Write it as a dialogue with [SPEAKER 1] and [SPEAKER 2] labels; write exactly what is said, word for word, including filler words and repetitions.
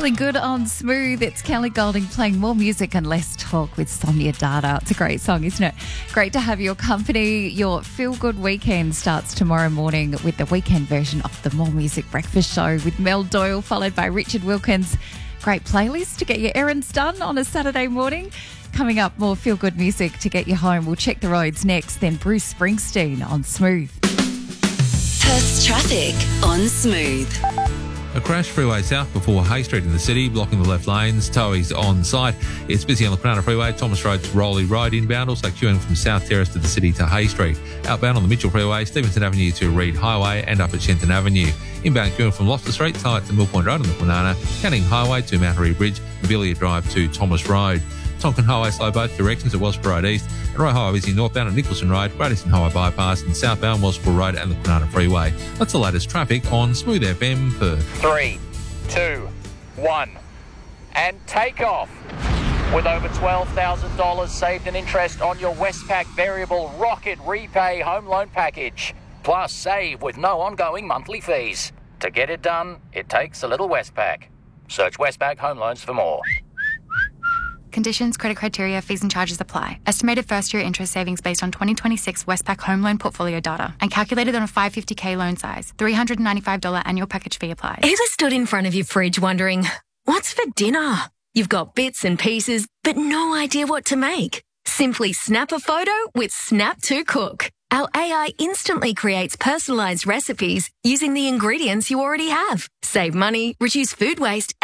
[SPEAKER 1] Feeling good on Smooth. It's Kelly Golding playing more music and less talk with Sonia Dada. It's a great song, isn't it? Great to have your company. Your Feel Good Weekend starts tomorrow morning with the weekend version of the More Music Breakfast Show with Mel Doyle, followed by Richard Wilkins. Great playlist to get your errands done on a Saturday morning. Coming up, more Feel Good music to get you home. We'll check the roads next. Then Bruce Springsteen on Smooth.
[SPEAKER 2] Perth's traffic on Smooth.
[SPEAKER 3] A crash freeway south before Hay Street in the city, blocking the left lanes. Towie's on site. It's busy on the Kwinana Freeway, Thomas Road to Rowley Road inbound, also queuing from South Terrace to the city to Hay Street. Outbound on the Mitchell Freeway, Stevenson Avenue to Reed Highway and up at Shenton Avenue. Inbound queuing from Loftus Street, Tight to Mill Point Road on the Kwinana, Canning Highway to Mount Harry Bridge, and Villiers Drive to Thomas Road. Tonkin Highway slow both directions at Wellsborough Road East, and Roy Highway busy northbound at Nicholson Road, Great Eastern Highway Bypass, and southbound Wellsborough Road and the Kwinana Freeway. That's the latest traffic on Smooth F M Perth.
[SPEAKER 4] Three, two, one, and take off. With over twelve thousand dollars saved in interest on your Westpac Variable Rocket Repay Home Loan Package. Plus save with no ongoing monthly fees. To get it done, it takes a little Westpac. Search Westpac Home Loans for more.
[SPEAKER 5] Conditions, credit criteria, fees and charges apply. Estimated first-year interest savings based on twenty twenty-six Westpac home loan portfolio data and calculated on a five hundred fifty thousand loan size. three hundred ninety-five dollars annual package fee applies.
[SPEAKER 6] Ever stood in front of your fridge wondering, what's for dinner? You've got bits and pieces, but no idea what to make. Simply snap a photo with Snap to Cook. Our A I instantly creates personalised recipes using the ingredients you already have. Save money, reduce food waste,